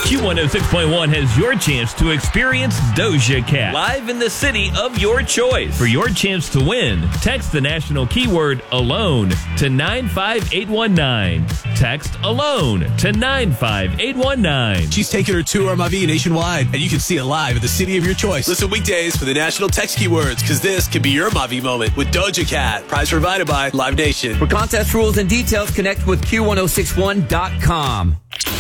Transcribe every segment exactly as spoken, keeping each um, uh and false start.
Q one oh six point one has your chance to experience Doja Cat live in the city of your choice. For your chance to win, text the national keyword ALONE to nine five eight one nine. Text ALONE to nine five eight one nine. She's taking her tour Mavi nationwide, and you can see it live in the city of your choice. Listen weekdays for the national text keywords, because this could be your Mavi moment with Doja Cat. Prize provided by Live Nation. For contest rules and details, connect with Q one oh six one dot com.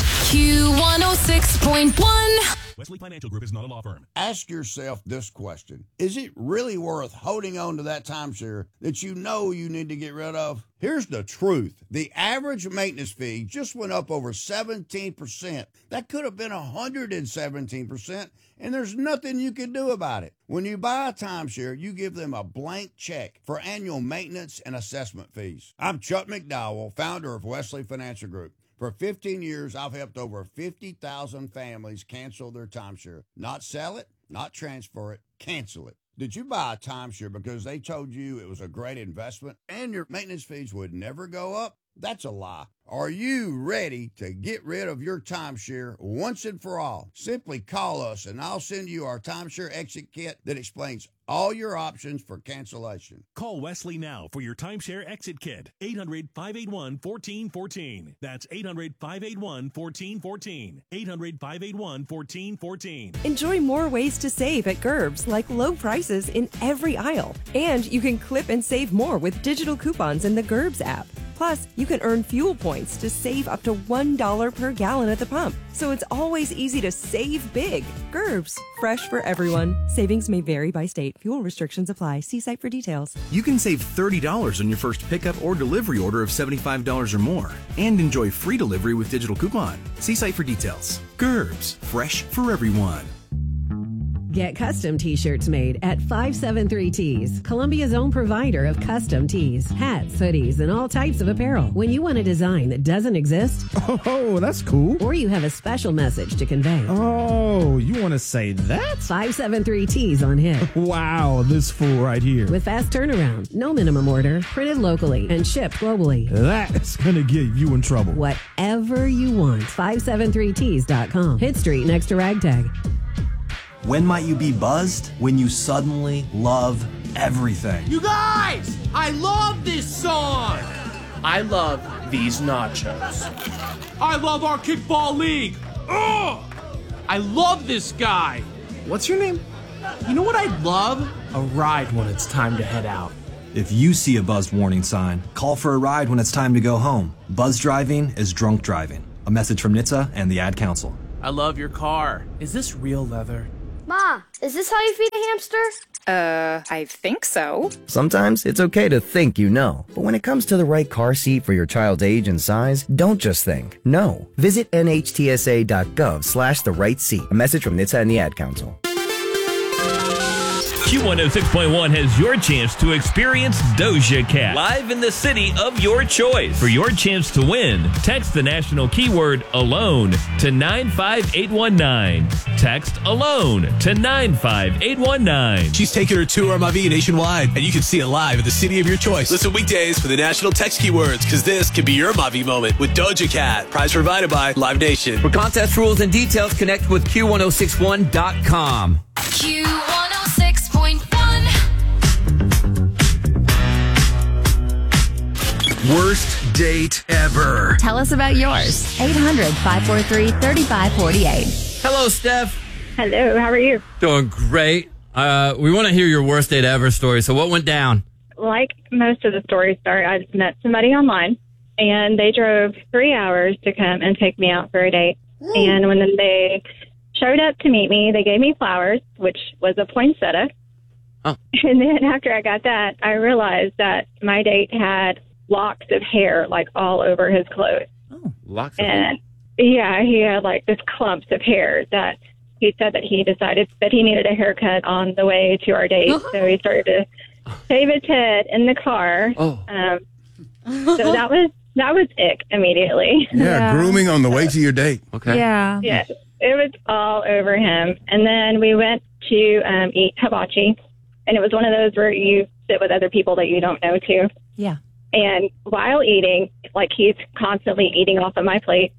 Q one oh six point one. Wesley Financial Group is not a law firm. Ask yourself this question. Is it really worth holding on to that timeshare that you know you need to get rid of? Here's the truth. The average maintenance fee just went up over seventeen percent. That could have been one hundred seventeen percent, and there's nothing you can do about it. When you buy a timeshare, you give them a blank check for annual maintenance and assessment fees. I'm Chuck McDowell, founder of Wesley Financial Group. For fifteen years, I've helped over fifty thousand families cancel their timeshare. Not sell it, not transfer it, cancel it. Did you buy a timeshare because they told you it was a great investment and your maintenance fees would never go up? That's a lie. Are you ready to get rid of your timeshare once and for all? Simply call us and I'll send you our timeshare exit kit that explains all your options for cancellation. Call Wesley now for your timeshare exit kit. eight hundred, five eight one, one four one four. That's eight hundred, five eight one, one four one four. eight hundred, five eight one, one four one four. Enjoy more ways to save at Gerbs, like low prices in every aisle. And you can clip and save more with digital coupons in the Gerbs app. Plus, you can earn fuel points to save up to one dollar per gallon at the pump. So it's always easy to save big. Gerbs, fresh for everyone. Savings may vary by state. Fuel restrictions apply. See site for details. You can save thirty dollars on your first pickup or delivery order of seventy-five dollars or more. And enjoy free delivery with digital coupon. See site for details. Gerbs, fresh for everyone. Get custom t-shirts made at five seven three Tees, Columbia's own provider of custom tees, hats, hoodies, and all types of apparel. When you want a design that doesn't exist, oh, that's cool. Or you have a special message to convey. Oh, you want to say that? five seven three Tees on hit. Wow, this fool right here. With fast turnaround, no minimum order, printed locally, and shipped globally. That's going to get you in trouble. Whatever you want, five seven three tees dot com. Hit Street next to Ragtag. When might you be buzzed? When you suddenly love everything. You guys! I love this song! I love these nachos. I love our kickball league! Ugh! I love this guy! What's your name? You know what I'd love? A ride when it's time to head out. If you see a buzzed warning sign, call for a ride when it's time to go home. Buzz driving is drunk driving. A message from N H T S A and the Ad Council. I love your car. Is this real leather? Ma, is this how you feed a hamster? Uh, I think so. Sometimes it's okay to think you know, but when it comes to the right car seat for your child's age and size, don't just think. No. Visit N H T S A dot gov slash the right seat. A message from N H T S A and the Ad Council. Q one oh six point one has your chance to experience Doja Cat live in the city of your choice. For your chance to win, text the national keyword ALONE to nine five eight one nine. Text ALONE to nine five eight one nine. She's taking her tour Mavi nationwide, and you can see it live in the city of your choice. Listen weekdays for the national text keywords, because this could be your Mavi moment with Doja Cat. Prize provided by Live Nation. For contest rules and details, connect with Q one oh six one dot com. Q one oh six point one. Worst date ever. Tell us about yours. eight hundred, five four three, three five four eight. Hello, Steph. Hello, how are you? Doing great. Uh, we want to hear your worst date ever story. So what went down? Like most of the stories start, I just met somebody online, and they drove three hours to come and take me out for a date. Ooh. And when they showed up to meet me, they gave me flowers, which was a poinsettia. Oh. And then after I got that, I realized that my date had locks of hair, like, all over his clothes. Oh, locks of and, hair. Yeah, he had, like, this clumps of hair that he said that he decided that he needed a haircut on the way to our date. So he started to shave his head in the car. Oh. Um, so that was that was ick immediately. Yeah, yeah, grooming on the way to your date. Okay. Yeah. Yeah, it was all over him. And then we went to um, eat hibachi, and it was one of those where you sit with other people that you don't know, too. Yeah. And while eating, like, he's constantly eating off of my plate.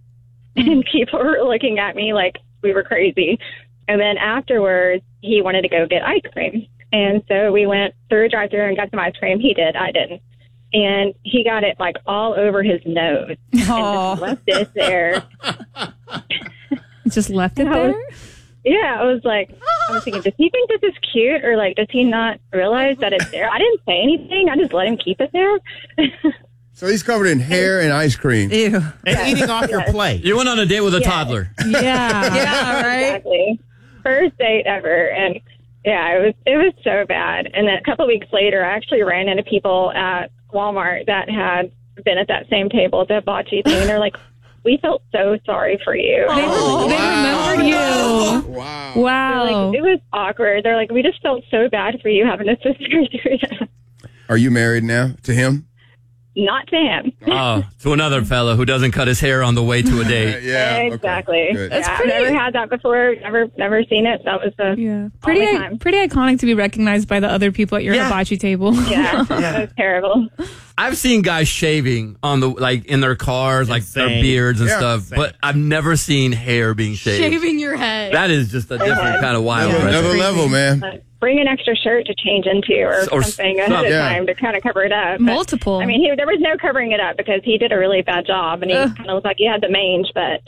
and people were looking at me like we were crazy. And then afterwards, he wanted to go get ice cream. And so we went through a drive-thru and got some ice cream. He did. I didn't. And he got it like all over his nose. Oh. And just left it there. Just left it And I there? was- Yeah, I was like, I was thinking, does he think this is cute? Or like, does he not realize that it's there? I didn't say anything. I just let him keep it there. So he's covered in hair and ice cream. Ew. And eating off your plate. You went on a date with a Yeah. toddler. Yeah. Yeah, right? Exactly. First date ever. And yeah, it was it was so bad. And then a couple of weeks later, I actually ran into people at Walmart that had been at that same table at the hibachi thing. And they're like, we felt so sorry for you. They, Oh, they wow. remembered you. Wow. They're Wow. like, it was awkward. They're like, we just felt so bad for you having a sister through that. Are you married now to him? Not to him. Oh, to another fella who doesn't cut his hair on the way to a date. Yeah. okay. Exactly. Good. Yeah, I've never had that before. Never, never seen it. That was the Yeah. all Pretty, the time. pretty iconic to be recognized by the other people at your Yeah. hibachi table. Yeah, that was terrible. I've seen guys shaving on the like in their cars, like their Insane. beards and Yeah. stuff, but I've never seen hair being shaved. Shaving your head. That is just a different kind of wild. Another, right another there. level, man. Uh, bring an extra shirt to change into or, Or something ahead stuff, of yeah. time to kind of cover it up. But, Multiple. I mean, he, there was no covering it up because he did a really bad job, and he kind of looked like he had the mange, but.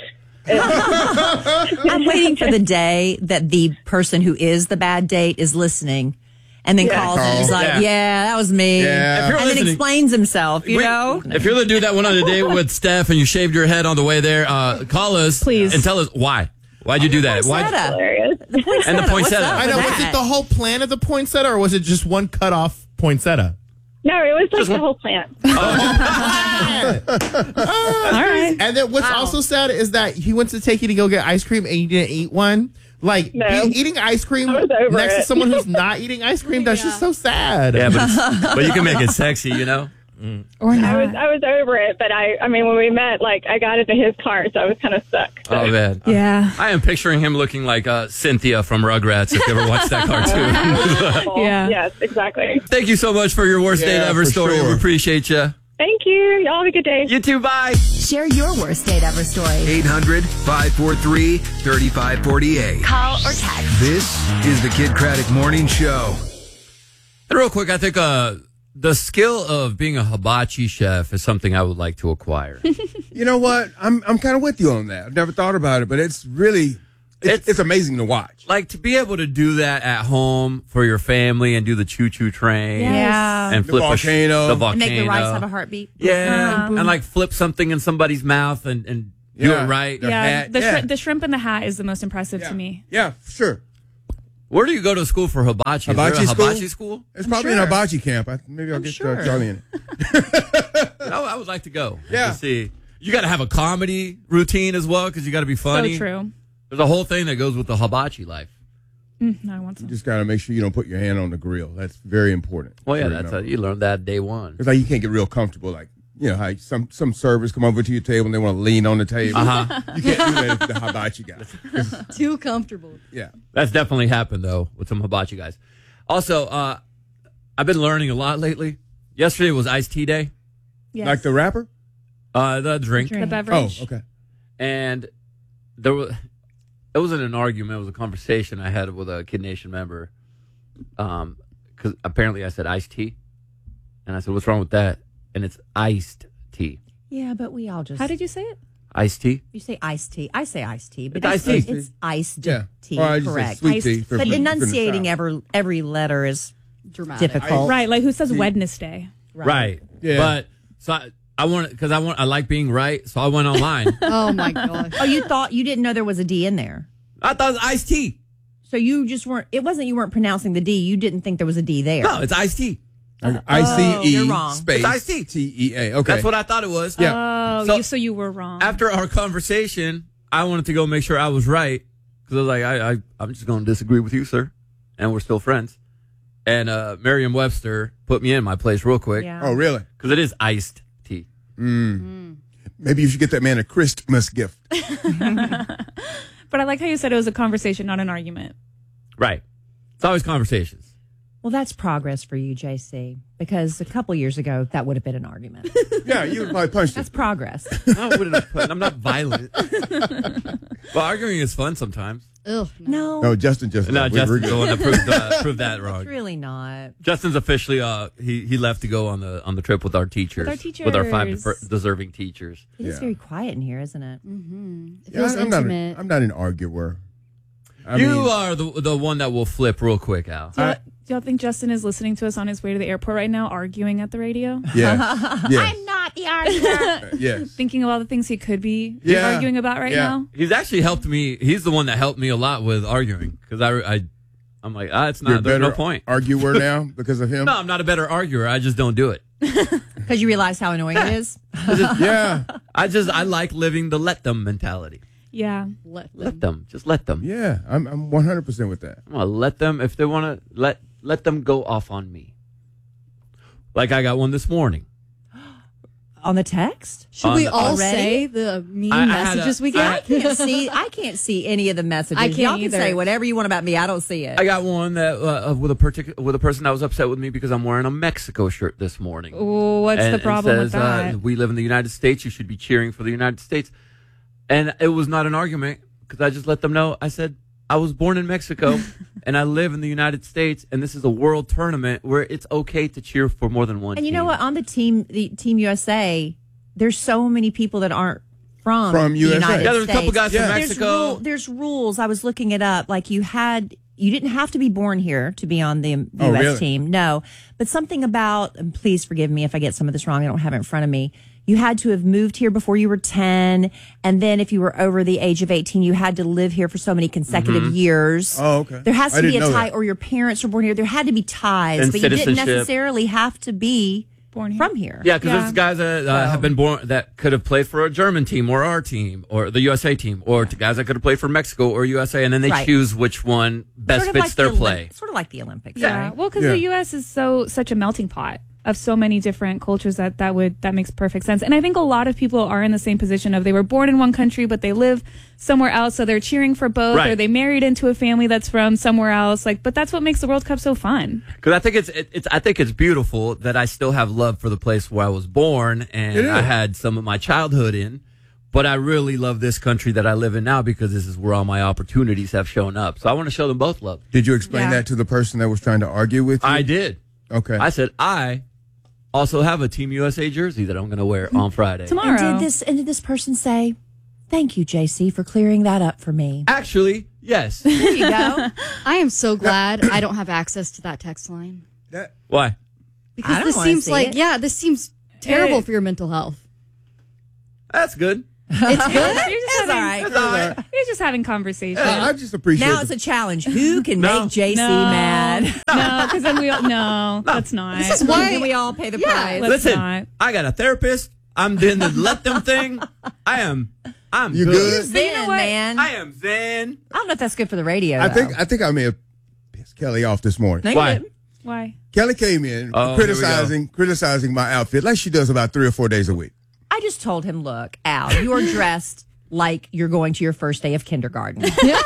I'm waiting for the day that the person who is the bad date is listening and then Yeah. calls and is like, Yeah. yeah. that was me. Yeah. If you're And then listening- explains himself, you Wait, know? If you're the dude that went on a date with Steph and you shaved your head on the way there, uh, call us, Please. and tell us why. Why'd you do that? Why? Poinsettia. Hilarious. And the What's poinsettia. up I know. with Was that? it the whole plan of the poinsettia, or was it just one cut off poinsettia? No, it was like the whole plant. All right. And then what's also sad is that he went to take you to go get ice cream and you didn't eat one. Like No. be- eating ice cream I was over next to it. someone who's not eating ice cream, that's just so sad. Yeah, but, it's- but you can make it sexy, you know? Or not. I was I was over it, but I I mean when we met, like I got into his car, so I was kind of stuck. So. Oh, man. Yeah. I am picturing him looking like uh, Cynthia from Rugrats, if you ever watched that cartoon. Yeah. Yes, exactly. Thank you so much for your worst Yeah, date ever for story. sure. We appreciate you. Thank you. Y'all have a good day. You too. Bye. Share your worst date ever story. eight hundred, five four three, three five four eight. Call or text. This is the Kid Craddock Morning Show. And real quick, I think uh, the skill of being a hibachi chef is something I would like to acquire. You know what? I'm I'm kind of with you on that. I've never thought about it, but it's really it's, It's- it's amazing to watch. Like to be able to do that at home for your family and do the choo choo train. Yeah. And The flip a sh- volcano. the And volcano. Make the rice have a heartbeat. Yeah. Uh-huh. And like flip something in somebody's mouth and, and do Yeah. it right. Their Yeah, hat, the, yeah. shri- the shrimp in the hat is the most impressive Yeah. to me. Yeah, for sure. Where do you go to school for hibachi? Is there Hibachi a school? hibachi school? It's I'm probably sure. an hibachi camp. I, maybe I'll get sure. uh, Charlie in it. I, I would like to go. Yeah. To see. You got to have a comedy routine as well because you got to be funny. So true. There's a whole thing that goes with the hibachi life. Mm, no, I want some. You just got to make sure you don't put your hand on the grill. That's very important. Well, yeah, to that's how remember. you learned that day one. It's like you can't get real comfortable. Like, you know, how some, some servers come over to your table and they want to lean on the table. Uh-huh. You can't do that if the hibachi guy. Too comfortable. Yeah. That's definitely happened though with some hibachi guys. Also, uh, I've been learning a lot lately. Yesterday was iced tea day. Yes. Like the rapper? Uh, the drink. The beverage. Oh, okay. And there was, it wasn't an argument. It was a conversation I had with a Kid Nation member. Um, because apparently I said iced tea, and I said, "What's wrong with that?" And it's iced tea. Yeah, but we all just. How did you say it? Iced tea. You say iced tea. I say iced tea, but It's it's, iced tea. it's iced Yeah. tea, Or I just say correct. sweet Iced- tea for- but for- enunciating from the every every letter is Dramatic. difficult. Right, like who says Wednesday? Right. Yeah. But so I, I want because I want I like being right, so I went online. Oh my gosh. Oh, you thought you didn't know there was a D in there, I thought it was iced tea. so you just weren't. It wasn't you weren't pronouncing the D. You didn't think there was a D there. No, it's iced tea. I C you're E wrong. space It's iced tea. T E A. Okay. That's what I thought it was. Yeah. Oh, So- you, so you were wrong. After our conversation, I wanted to go make sure I was right because I was like, I, I, I'm just going to disagree with you, sir, and we're still friends. And uh, Merriam-Webster put me in my place real quick Yeah. Oh, really? because it is iced tea. Mm. Maybe you should get that man a Christmas gift. But I like how you said it was a conversation, not an argument. Right. It's always conversations. Well, that's progress for you, J C, because a couple years ago, that would have been an argument. Yeah, you would probably punch That's progress. I wouldn't have put- I'm not violent. Well, arguing is fun sometimes. Ugh, no. No, Justin just No, left. We- we're Justin's the good. one that proved, uh, proved that wrong. It's really not. Justin's officially uh he he left to go on the on the trip with our teachers, With our with our five teachers. defer- deserving teachers. It is Yeah. very quiet in here, isn't it? Mm-hmm. It Yeah, feels I'm, not intimate. a, I'm not an arguer. I you mean, are the the one that will flip real quick, Al. Do y'all, do y'all think Justin is listening to us on his way to the airport right now, arguing at the radio? Yeah. Yes. I'm not the arguer. Yes. Thinking of all the things he could be Yeah. arguing about right Yeah. now. He's actually helped me. He's the one that helped me a lot with arguing because I I I'm like ah, it's You're a not. There's no better point. arguer now because of him. No, I'm not a better arguer. I just don't do it. Because you realize how annoying it is? Yeah. I just I like living the let them mentality. Yeah. Let Let them just let them. Yeah, I'm I'm one hundred percent with that. I'm gonna let them if they want to let let them go off on me. Like I got one this morning. On the text? Should On we the- all Already? say the mean I- I had messages a- we I get? can't see. I can't see any of the messages. I can't Y'all can either. say whatever you want about me. I don't see it. I got one that uh, with a particular with a person that was upset with me because I'm wearing a Mexico shirt this morning. Ooh, what's And the it problem with says, that? Uh, we live in the United States. You should be cheering for the United States. And it was not an argument because I just let them know. I said, I was born in Mexico and I live in the United States. And this is a world tournament where it's okay to cheer for more than one And you team. know what? On the team, the Team U S A, there's so many people that aren't from, From the U S A. United Yeah, there's a States. couple guys from Yeah. There's, Mexico. rule, there's rules. I was looking it up. Like you had, you didn't have to be born here to be on the Oh, U S really? team. No, but something about. And please forgive me if I get some of this wrong. I don't have it in front of me. You had to have moved here before you were ten, and then if you were over the age of eighteen, you had to live here for so many consecutive Mm-hmm. years. Oh, okay. There has I to be didn't a know tie, that. or your parents were born here. There had to be ties, And but you didn't citizenship. necessarily have to be Born here. from here. Yeah, because Yeah. there's guys that uh, have been born that could have played for a German team or our team or the U S A team, or to guys that could have played for Mexico or U S A, and then they Right. choose which one best Sort of fits like their the Olymp- play. Sort of like the Olympics. Yeah. right? Well, because Yeah. the U S is so such a melting pot of so many different cultures that that would that makes perfect sense. And I think a lot of people are in the same position of they were born in one country but they live somewhere else, so they're cheering for both, Right. or they married into a family that's from somewhere else. Like, but that's what makes the World Cup so fun. Because I think it's it, it's I think it's beautiful that I still have love for the place where I was born and It is. I had some of my childhood in. But I really love this country that I live in now because this is where all my opportunities have shown up. So I want to show them both love. Did you explain Yeah. that to the person that was trying to argue with you? I did. Okay. I said I also have a Team U S A jersey that I'm going to wear on Friday. Tomorrow. And did this? And did this person say, "Thank you, J C, for clearing that up for me"? Actually, yes. There you go. I am so glad I don't have access to that text line. That, Why? Because I don't this wanna seems see like, it. yeah, this seems terrible Hey. for your mental health. That's good. It's good. You're just It's having, all right. That's all right. You're just having conversation. I just appreciate Now the- it's a challenge. Who can No. make J C No. mad? No, because then we all no, that's not. This is why Then we all pay the Yeah. price. Let's Listen, not. I got a therapist. I'm doing the let them thing. I am. I'm You good. good? Zen, you know what? man. I am zen. I don't know if that's good for the radio. I though. think I think I may have pissed Kelly off this morning. No, you Why? didn't. Why? Kelly came in Oh, here we criticizing criticizing my outfit like she does about three or four days a week. I just told him, look, Al, you are dressed like you're going to your first day of kindergarten.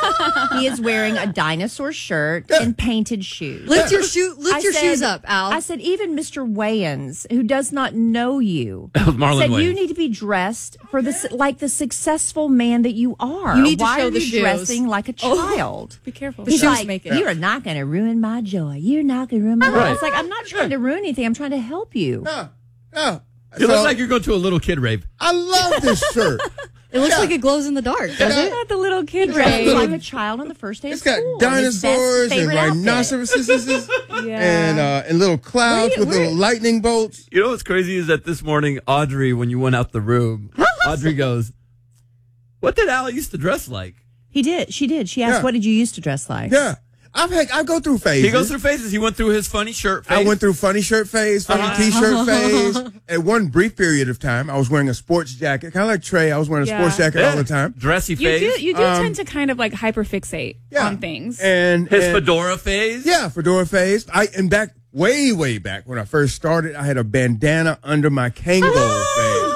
He is wearing a dinosaur shirt and painted shoes. Lift your shoe. Lift I your said- shoes up, Al. I said, even Mister Wayans, who does not know you, That was Marlon said you Wayans. need to be dressed for the su- like the successful man that you are. You need to Why show are the you shoes. dressing like a Oh. child? Be careful. The He's shoes like, make it. you are not going to ruin my joy. You're not going to ruin my joy. Right. It's like, I'm not trying to ruin anything. I'm trying to help you. No, no. You So, look like you're going to a little kid rave. I love this shirt. it looks Yeah. like it glows in the dark, does Isn't it? that the little kid He's Ray? like a child on the first day It's of got school. in his best dinosaurs and favorite outfit. rhinoceroses Yeah. and uh, and little clouds Where- with where- little lightning bolts. You know what's crazy is that this morning, Audrey, when you went out the room, Audrey goes, "What did Al used to dress like?" He did. She did. She asked, Yeah. "What did you used to dress like?" Yeah, I've had I go through phases. He goes through phases. He went through his funny shirt phase. I went through funny shirt phase, funny Uh-huh. t-shirt phase. At one brief period of time, I was wearing a sports jacket, kind of like Trey. I was wearing a Yeah. sports jacket Yeah. all the time. Dressy You phase. do you do Um, tend to kind of like hyperfixate Yeah. on things. And his and- fedora phase. Yeah, fedora phase. I and back way, way back when I first started, I had a bandana under my Kango phase.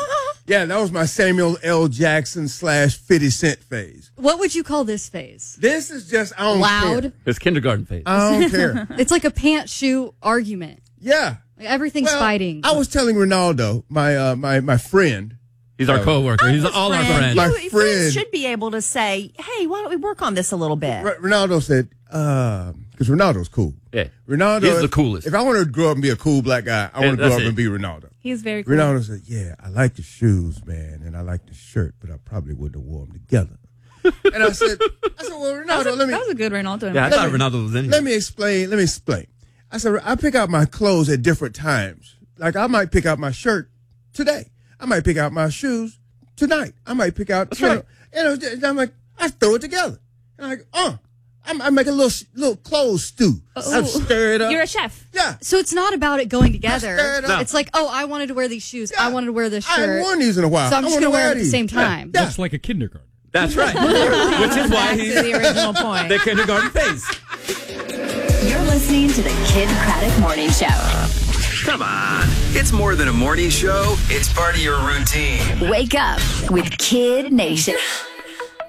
Yeah, that was my Samuel L. Jackson slash fifty Cent phase. What would you call this phase? This is just, I don't Loud. care. It's kindergarten phase. I don't care. It's like a pants shoe argument. Yeah. Like everything's Well, fighting. I was telling Ronaldo, my uh, my my friend. He's our uh, coworker. He's all our friends. My You friend. friends should be able to say, "Hey, why don't we work on this a little bit?" R- Ronaldo said, because Ronaldo's cool. Yeah. Ronaldo He's the coolest. If I want to grow up and be a cool black guy, I Yeah, want to grow that's up it. and be Ronaldo. He's very cool. Ronaldo said, yeah, I like the shoes, man, and I like the shirt, but I probably wouldn't have worn them together. And I said, I said, well, Ronaldo, That was a, let me that was a good Ronaldo. Yeah, I impression. thought Ronaldo was in here. let me explain. Let me explain. I said, I pick out my clothes at different times. Like I might pick out my shirt today. I might pick out my shoes tonight. I might pick out. That's you right. know, and I'm like, I throw it together. And I'm like, uh, I'm, I make a little little clothes stew. I stir it up. You're a chef. Yeah. So it's not about it going together. stir it up. It's like, oh, I wanted to wear these shoes. Yeah. I wanted to wear this I shirt. hadn't worn these in a while. So I'm I just wanna going to wear wear it at the these. same time. Yeah. Looks like a kindergarten. That's right. Which is why Back he's to the original point. the kindergarten phase. You're listening to the Kid Craddock Morning Show. Come on. It's more than a morning show. It's part of your routine. Wake up with Kid Nation.